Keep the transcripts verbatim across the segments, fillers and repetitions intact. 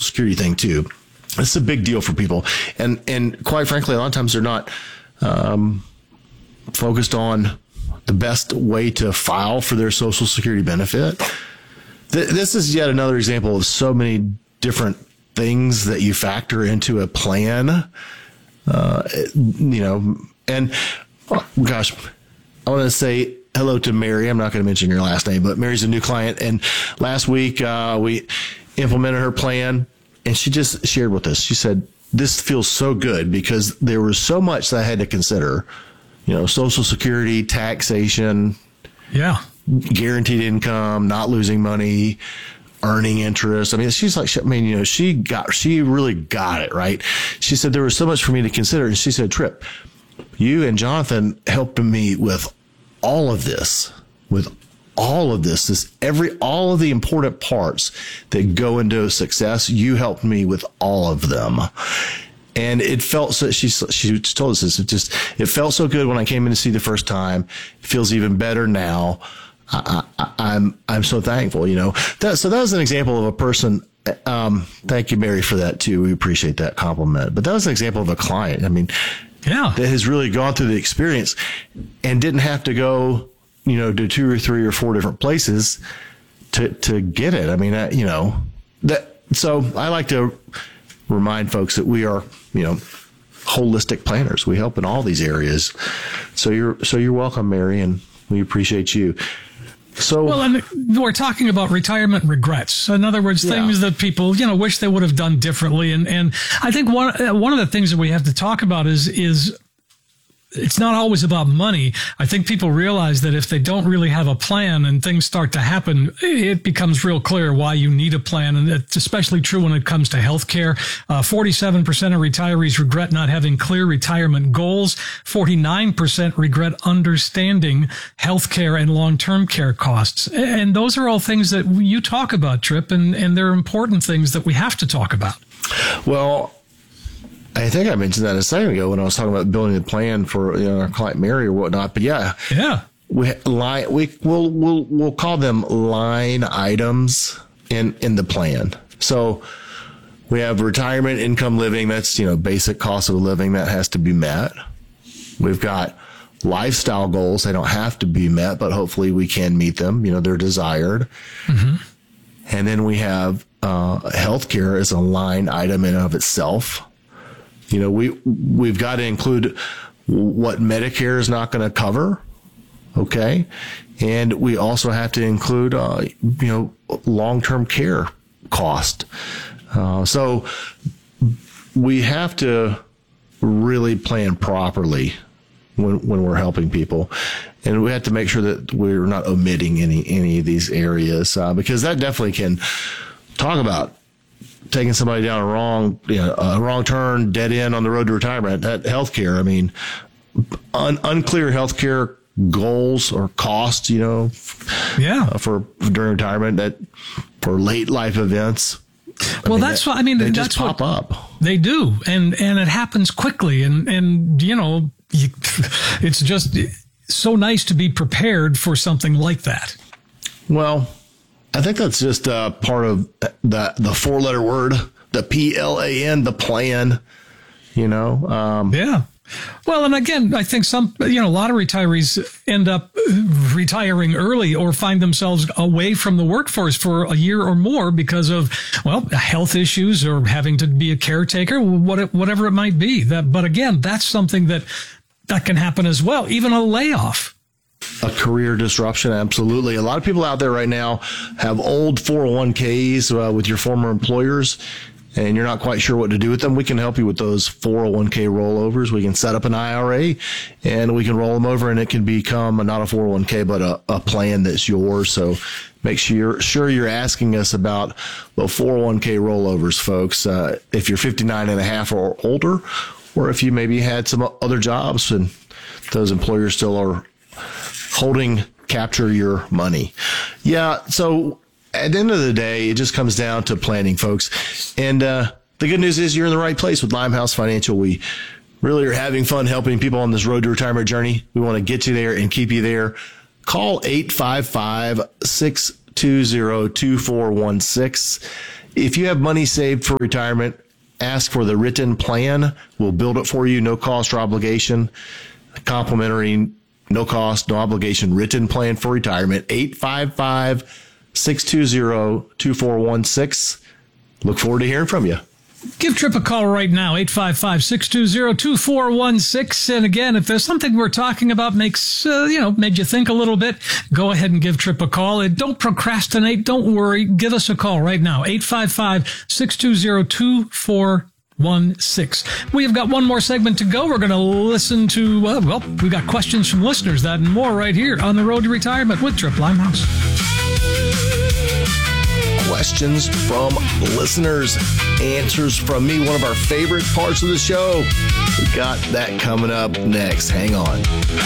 Security thing too. It's a big deal for people. And, and quite frankly, a lot of times they're not, um, focused on the best way to file for their Social Security benefit. Th- this is yet another example of so many different things that you factor into a plan, uh, you know, and oh, gosh, I want to say hello to Mary. I'm not going to mention your last name, but Mary's a new client. And last week, uh, we implemented her plan, and she just shared with us. She said, this feels so good because there was so much that I had to consider, you know, Social Security, taxation, yeah, guaranteed income, not losing money, earning interest. I mean, she's like, I mean, you know, she got, she really got it, right? She said, there was so much for me to consider. And she said, Tripp, you and Jonathan helped me with all of this, with all of this, this every, all of the important parts that go into success. You helped me with all of them. And it felt so, she, she told us this, it just, it felt so good when I came in to see the first time. It feels even better now. I, I, I'm, I'm so thankful, you know, that, so that was an example of a person. Um, thank you, Mary, for that too. We appreciate that compliment, but that was an example of a client. I mean, yeah, that has really gone through the experience and didn't have to go, you know, to two or three or four different places to, to get it. I mean, I, you know, that, so I like to remind folks that we are, you know, holistic planners. We help in all these areas. So you're, so you're welcome, Mary, and we appreciate you. So, well, and we're talking about retirement regrets. In other words, things yeah. that people, you know, wish they would have done differently. And, and I think one, one of the things that we have to talk about is, is it's not always about money. I think people realize that if they don't really have a plan and things start to happen, it becomes real clear why you need a plan. And it's especially true when it comes to healthcare. Uh, forty-seven percent of retirees regret not having clear retirement goals. forty-nine percent regret understanding healthcare and long-term care costs. And those are all things that you talk about, Tripp, and, and they're important things that we have to talk about. Well, I think I mentioned that a second ago when I was talking about building a plan for, you know, our client Mary or whatnot. But yeah, yeah, we line we we'll we'll we'll call them line items in in the plan. So we have retirement income living. That's, you know, basic cost of living that has to be met. We've got lifestyle goals. They don't have to be met, but hopefully we can meet them. You know, they're desired. Mm-hmm. And then we have uh, healthcare as a line item in and of itself. You know, we, we've got to include what Medicare is not going to cover. Okay. And we also have to include, uh, you know, long-term care cost. Uh, so we have to really plan properly when, when we're helping people. And we have to make sure that we're not omitting any, any of these areas, uh, because that definitely can talk about taking somebody down a wrong, you know, a wrong turn, dead end on the road to retirement. That healthcare, I mean, un- unclear healthcare goals or costs, you know, yeah, uh, for, for during retirement, that for late life events. Well, I mean, that's what I mean. They that's just pop what up. They do, and and it happens quickly, and and you know, you, it's just so nice to be prepared for something like that. Well, I think that's just uh, part of the the four letter word, the P L A N, the plan. You know. Um, yeah. Well, and again, I think some, you know, a lot of retirees end up retiring early or find themselves away from the workforce for a year or more because of, well, health issues or having to be a caretaker, whatever it might be. That, but again, that's something that that can happen as well, even a layoff. A career disruption, absolutely. A lot of people out there right now have old four oh one k's uh, with your former employers, and you're not quite sure what to do with them. We can help you with those four oh one k rollovers. We can set up an I R A, and we can roll them over, and it can become a, not a four oh one k, but a, a plan that's yours. So make sure you're, sure you're asking us about the four oh one k rollovers, folks. Uh, if you're fifty-nine and a half or older, or if you maybe had some other jobs and those employers still are holding, capture your money. Yeah, so at the end of the day, it just comes down to planning, folks. And uh, the good news is you're in the right place with Limehouse Financial. We really are having fun helping people on this road to retirement journey. We want to get you there and keep you there. Call eight five five, six two zero, two four one six. if you have money saved for retirement, ask for the written plan. We'll build it for you, no cost or obligation. Complimentary, no cost, no obligation written plan for retirement. eight five five, six two zero, two four one six. Look forward to hearing from you. Give Trip a call right now, eight five five, six two zero, two four one six. And again, if there's something we're talking about makes, uh, you know, made you think a little bit, go ahead and give Trip a call. And don't procrastinate. Don't worry. Give us a call right now, eight five five, six two zero, two four one six. We have got one more segment to go. We're going to listen to, uh, well, we've got questions from listeners, that and more right here on The Road to Retirement with Trip Limehouse. Questions from listeners, answers from me, one of our favorite parts of the show. We got that coming up next. Hang on.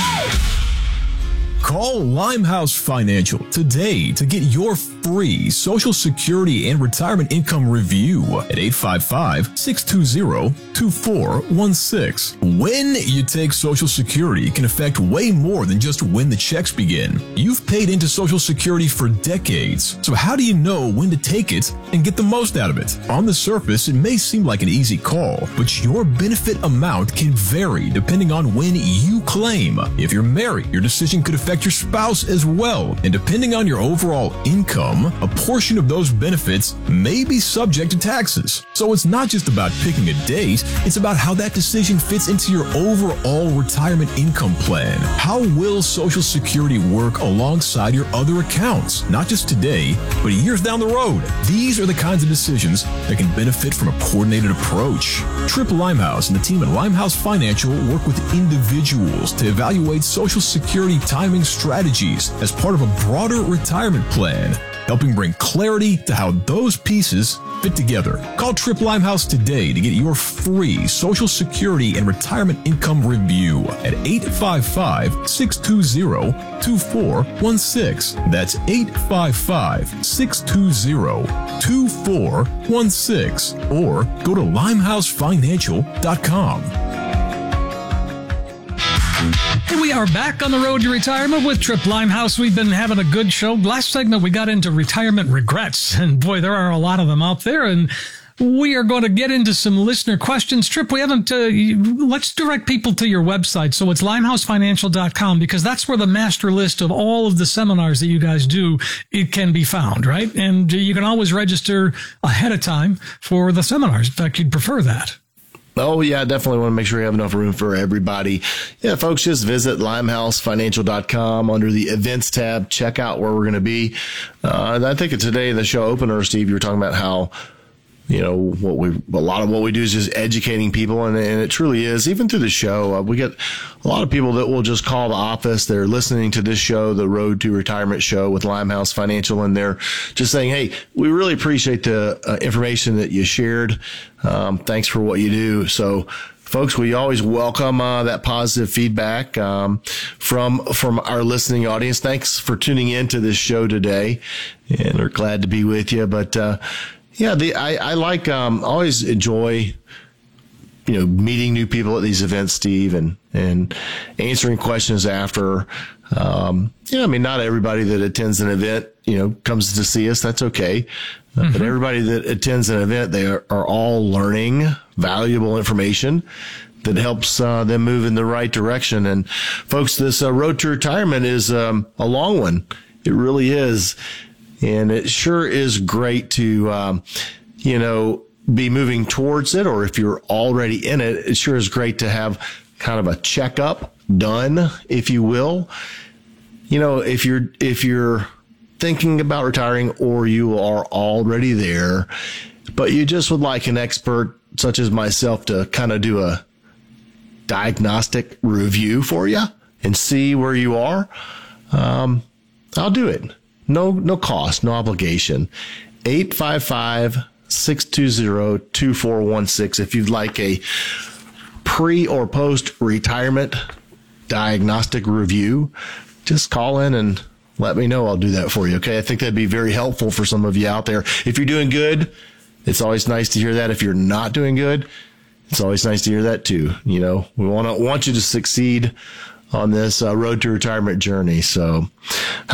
Call Limehouse Financial today to get your free Social Security and Retirement Income Review at eight five five, six two zero, two four one six. When you take Social Security can affect way more than just when the checks begin. You've paid into Social Security for decades, so how do you know when to take it and get the most out of it? On the surface, it may seem like an easy call, but your benefit amount can vary depending on when you claim. If you're married, your decision could affect your spouse as well, and depending on your overall income, a portion of those benefits may be subject to taxes. So it's not just about picking a date, it's about how that decision fits into your overall retirement income plan. How will Social Security work alongside your other accounts? Not just today, but years down the road. These are the kinds of decisions that can benefit from a coordinated approach. Trip Limehouse and the team at Limehouse Financial work with individuals to evaluate Social Security timing strategies as part of a broader retirement plan, helping bring clarity to how those pieces fit together. Call Trip Limehouse today to get your free Social Security and Retirement Income Review at eight five five, six two zero, two four one six. That's eight five five, six two zero, two four one six. Or go to limehouse financial dot com. Hey, we are back on the road to retirement with Trip Limehouse. We've been having a good show. Last segment, we got into retirement regrets. And boy, there are a lot of them out there. And we are going to get into some listener questions. Trip, we haven't, uh, let's direct people to your website. So it's limehouse financial dot com, because that's where the master list of all of the seminars that you guys do, it can be found, right? And you can always register ahead of time for the seminars. In fact, you'd prefer that. Oh, yeah, definitely want to make sure you have enough room for everybody. Yeah, folks, just visit limehouse financial dot com under the events tab. Check out where we're going to be. Uh, and I think today in the show opener, Steve, you were talking about how, you know, what we, a lot of what we do is just educating people. And, and it truly is. Even through the show, uh, we get a lot of people that will just call the office. They're listening to this show, the Road to Retirement show with Limehouse Financial, and they're just saying, hey, we really appreciate the uh, information that you shared. Um, thanks for what you do. So, folks, we always welcome uh, that positive feedback um, from from our listening audience. Thanks for tuning in to this show today, and we're glad to be with you. But uh, yeah, the I, I like um, always enjoy you know meeting new people at these events, Steve, and and answering questions after. Um, yeah, I mean, not everybody that attends an event, you know, comes to see us. That's okay. Uh, mm-hmm. But everybody that attends an event, they are, are all learning valuable information that helps uh, them move in the right direction. And folks, this uh, road to retirement is um, a long one. It really is. And it sure is great to, um, you know, be moving towards it. Or if you're already in it, it sure is great to have kind of a checkup done, if you will. You know, if you're, if you're thinking about retiring, or you are already there, but you just would like an expert such as myself to kind of do a diagnostic review for you and see where you are, um, I'll do it. No, no cost, no obligation. eight five five, six two zero, two four one six. If you'd like a pre or post retirement diagnostic review, just call in and let me know. I'll do that for you. Okay. I think that'd be very helpful for some of you out there. If you're doing good, it's always nice to hear that. If you're not doing good, it's always nice to hear that too. You know, we want to want you to succeed on this uh, road to retirement journey. So how about a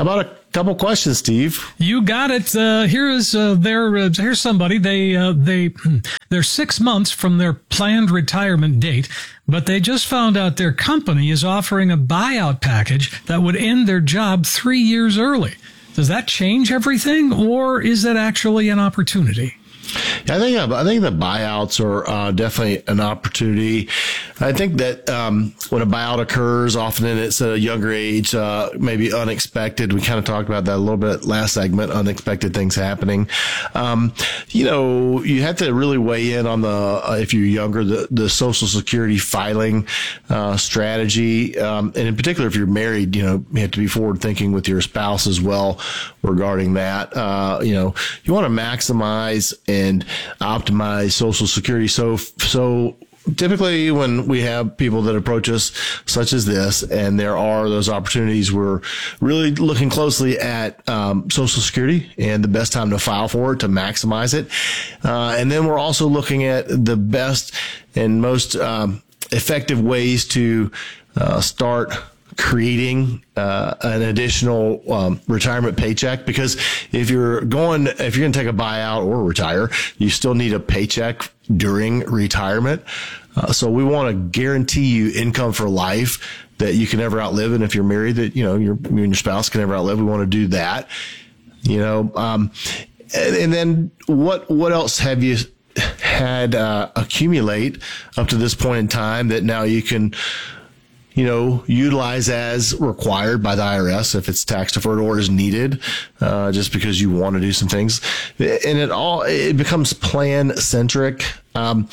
couple questions, Steve. You got it. Uh, here is uh, their uh, here's somebody. They uh, they they're six months from their planned retirement date, but they just found out their company is offering a buyout package that would end their job three years early. Does that change everything, or is that actually an opportunity? Yeah, I think I think the buyouts are uh, definitely an opportunity. I think that um, when a buyout occurs, often it's at a younger age, uh, maybe unexpected. We kind of talked about that a little bit last segment, unexpected things happening. Um, you know, you have to really weigh in on the, uh, if you're younger, the, the Social Security filing uh, strategy. Um, and in particular, if you're married, you know, you have to be forward thinking with your spouse as well regarding that. Uh, you know, you want to maximize and optimize Social Security. So, so typically when we have people that approach us such as this, and there are those opportunities, we're really looking closely at um, Social Security and the best time to file for it to maximize it. Uh, and then we're also looking at the best and most um, effective ways to uh, start creating uh, an additional um, retirement paycheck, because if you're going, if you're going to take a buyout or retire, you still need a paycheck during retirement. Uh, so we want to guarantee you income for life that you can never outlive. And if you're married, that, you know, your, you and your spouse can never outlive. We want to do that, you know, um, and, and then what, what else have you had uh, accumulate up to this point in time that now you can, you know, utilize as required by the I R S if it's tax deferred or is needed, uh, just because you want to do some things. And it all, it becomes plan centric. Um,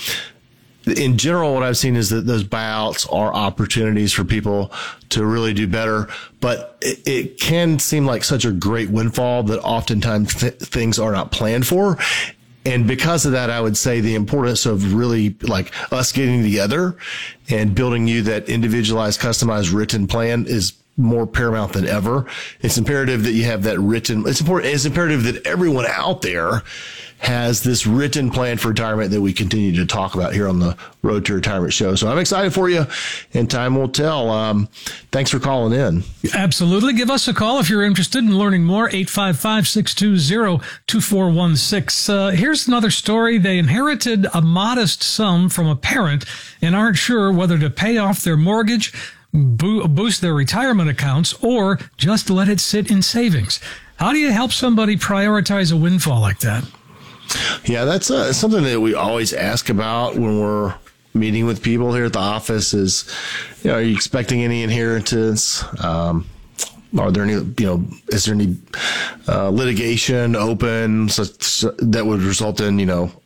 in general, what I've seen is that those buyouts are opportunities for people to really do better, but it, it can seem like such a great windfall that oftentimes th- things are not planned for. And because of that, I would say the importance of really like us getting together and building you that individualized, customized, written plan is more paramount than ever. It's imperative that you have that written. It's important. It's imperative that everyone out there has this written plan for retirement that we continue to talk about here on the Road to Retirement show. So I'm excited for you, and time will tell. Um, thanks for calling in. Absolutely. Give us a call if you're interested in learning more. eight five five, six two zero, two four one six. Uh, here's another story. They inherited a modest sum from a parent and aren't sure whether to pay off their mortgage, bo- boost their retirement accounts, or just let it sit in savings. How do you help somebody prioritize a windfall like that? Yeah, that's uh, something that we always ask about when we're meeting with people here at the office is, you know, are you expecting any inheritance? Um, are there any, you know, is there any uh, litigation open so, so that would result in, you know,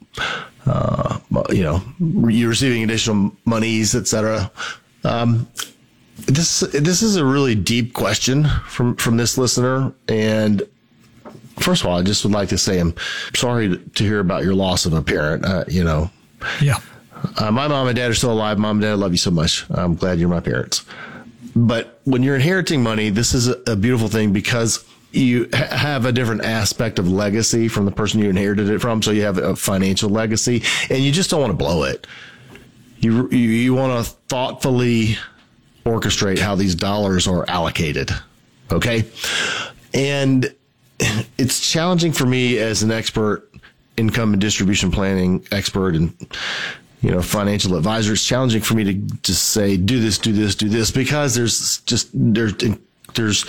uh, you know, you receiving additional monies, et cetera? Um, this, this is a really deep question from, from this listener. And first of all, I just would like to say I'm sorry to hear about your loss of a parent. Uh, you know, yeah. Uh, my mom and dad are still alive. Mom and dad, I love you so much. I'm glad you're my parents. But when you're inheriting money, this is a, a beautiful thing because you ha- have a different aspect of legacy from the person you inherited it from. So you have a financial legacy, and you just don't want to blow it. You you, you want to thoughtfully orchestrate how these dollars are allocated. Okay, and it's challenging for me as an expert, income and distribution planning expert, and, you know, financial advisor. It's challenging for me to just say, do this, do this, do this, because there's just, there's, there's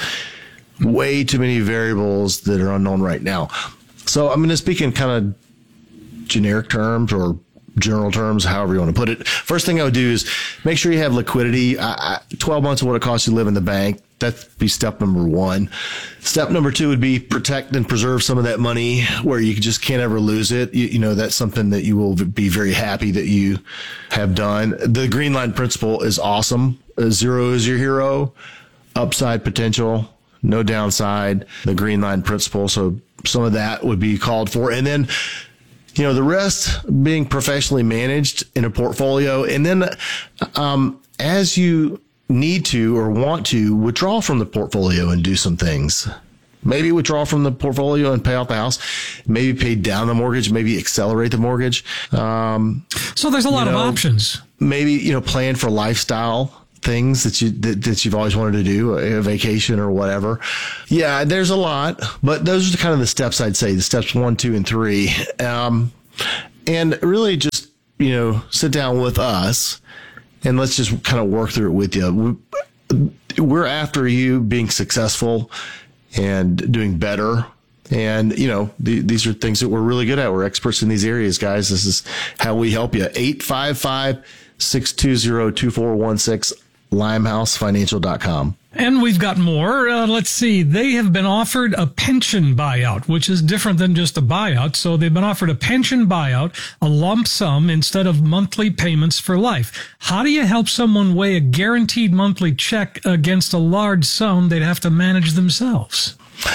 way too many variables that are unknown right now. So I'm going to speak in kind of generic terms or general terms, however you want to put it. First thing I would do is make sure you have liquidity. I, I, twelve months of what it costs you to live in the bank. That'd be step number one. Step number two would be protect and preserve some of that money where you just can't ever lose it. You, you know, that's something that you will be very happy that you have done. The green line principle is awesome. Zero is your hero. Upside potential, no downside. The green line principle. So some of that would be called for. And then, you know, the rest being professionally managed in a portfolio. And then, um, as you need to or want to withdraw from the portfolio and do some things. Maybe withdraw from the portfolio and pay off the house. Maybe pay down the mortgage. Maybe accelerate the mortgage. Um, so there's a lot you know, of options. Maybe, you know, plan for lifestyle things that you that, that you've always wanted to do, a vacation or whatever. Yeah, there's a lot, but those are kind of the steps I'd say, the steps one, two, and three. Um, and really just, you know, sit down with us and let's just kind of work through it with you. We're after you being successful and doing better. And, you know, the, these are things that we're really good at. We're experts in these areas, guys. This is how we help you. eight five five, six two zero, two four one six, limehouse financial dot com. And we've got more. Uh, let's see. They have been offered a pension buyout, which is different than just a buyout. So they've been offered a pension buyout, a lump sum instead of monthly payments for life. How do you help someone weigh a guaranteed monthly check against a large sum they'd have to manage themselves?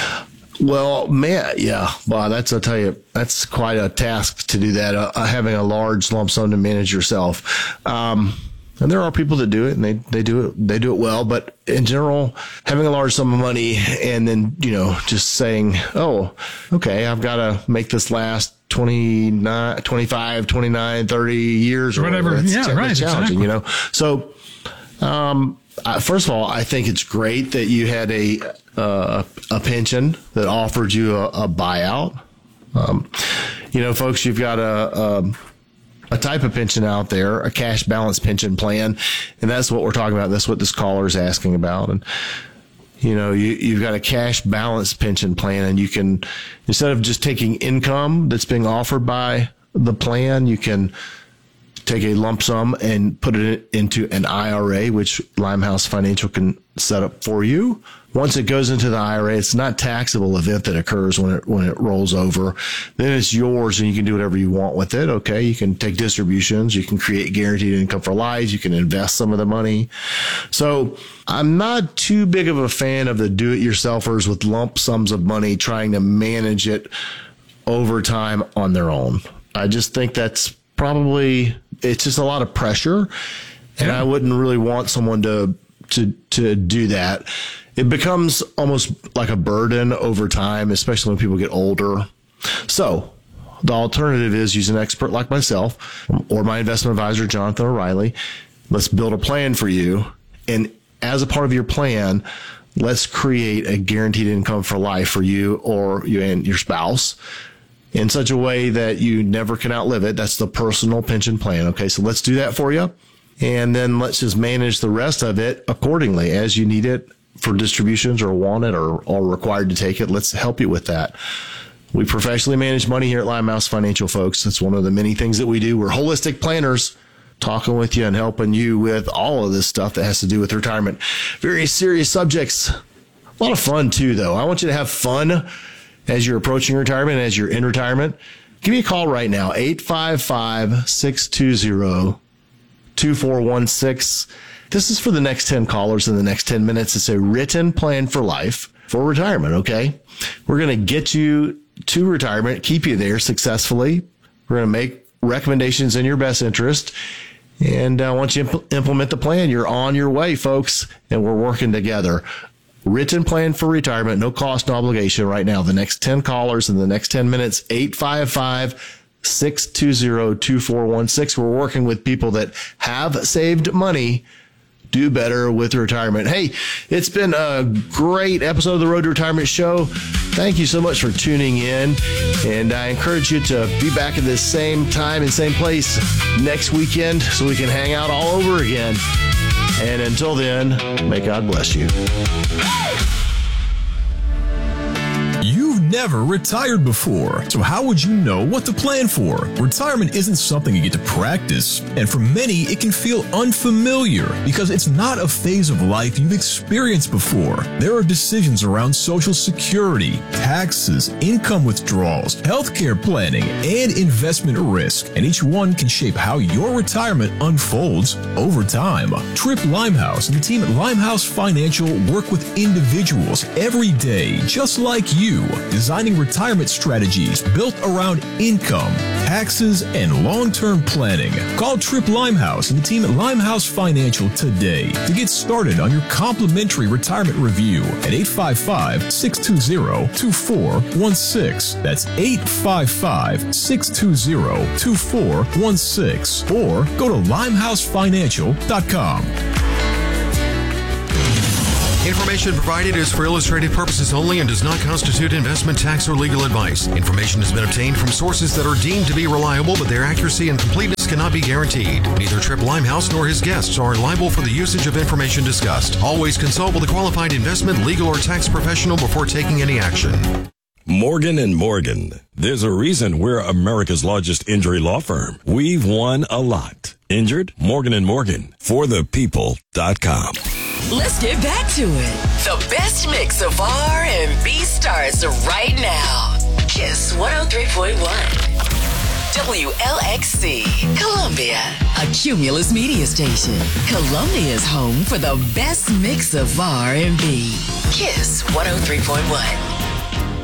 Well, man, yeah. Wow, that's, I'll tell you, that's quite a task to do that, uh, having a large lump sum to manage yourself. Um, and there are people that do it and they, they do it, they do it well. But in general, having a large sum of money and then, you know, just saying, oh, okay, I've got to make this last twenty-nine, twenty-five, twenty-nine, thirty years or whatever. whatever. It's, yeah, it's right. challenging, Exactly. you know? So, um, Uh, first of all, I think it's great that you had a uh, a pension that offered you a, a buyout. Um, you know, folks, you've got a, a a type of pension out there, a cash balance pension plan, and that's what we're talking about. That's what this caller is asking about. And you know, you you've got a cash balance pension plan, and you can, instead of just taking income that's being offered by the plan, you can take a lump sum and put it into an I R A, which Limehouse Financial can set up for you. Once it goes into the I R A, it's not a taxable event that occurs when it when it rolls over. Then it's yours and you can do whatever you want with it. Okay, you can take distributions, you can create guaranteed income for life, you can invest some of the money. So I'm not too big of a fan of the do-it-yourselfers with lump sums of money trying to manage it over time on their own. I just think that's probably, it's just a lot of pressure, and yeah. I wouldn't really want someone to to to do that. It becomes almost like a burden over time, especially when people get older. So the alternative is use an expert like myself or my investment advisor, Jonathan O'Reilly. Let's build a plan for you, and as a part of your plan, let's create a guaranteed income for life for you or you and your spouse, in such a way that you never can outlive it. That's the personal pension plan. Okay, so let's do that for you. And then let's just manage the rest of it accordingly as you need it for distributions or want it or are required to take it. Let's help you with that. We professionally manage money here at Limehouse Financial, folks. That's one of the many things that we do. We're holistic planners, talking with you and helping you with all of this stuff that has to do with retirement. Very serious subjects. A lot of fun, too, though. I want you to have fun as you're approaching retirement, as you're in retirement. Give me a call right now, eight five five, six two zero, two four one six. This is for the next ten callers in the next ten minutes. It's a written plan for life for retirement, okay? We're going to get you to retirement, keep you there successfully. We're going to make recommendations in your best interest. And uh, once you imp- implement the plan, you're on your way, folks, and we're working together. Written plan for retirement, no cost, no obligation right now. The next ten callers in the next ten minutes, eight five five, six two zero, two four one six. We're working with people that have saved money, do better with retirement. Hey, it's been a great episode of the Road to Retirement Show. Thank you so much for tuning in. And I encourage you to be back at this same time and same place next weekend so we can hang out all over again. And until then, may God bless you. You've never retired before, so how would you know what to plan for? Retirement isn't something you get to practice, and for many, it can feel unfamiliar because it's not a phase of life you've experienced before. There are decisions around Social Security, taxes, income withdrawals, healthcare planning, and investment risk, and each one can shape how your retirement unfolds over time. Trip Limehouse and the team at Limehouse Financial work with individuals every day, just like you, designing retirement strategies built around income, taxes, and long-term planning. Call Trip Limehouse and the team at Limehouse Financial today to get started on your complimentary retirement review at eight five five, six two zero, two four one six. That's eight five five, six two zero, two four one six. Or go to limehouse financial dot com. Information provided is for illustrative purposes only and does not constitute investment, tax, or legal advice. Information has been obtained from sources that are deemed to be reliable, but their accuracy and completeness cannot be guaranteed. Neither Tripp Limehouse nor his guests are liable for the usage of information discussed. Always consult with a qualified investment, legal, or tax professional before taking any action. Morgan and Morgan. There's a reason we're America's largest injury law firm. We've won a lot. Injured? Morgan and Morgan. For the people dot com. Let's get back to it. The best mix of R and B starts right now. Kiss one oh three point one. W L X C, Columbia, a Cumulus media station. Columbia's home for the best mix of R and B. Kiss one oh three point one.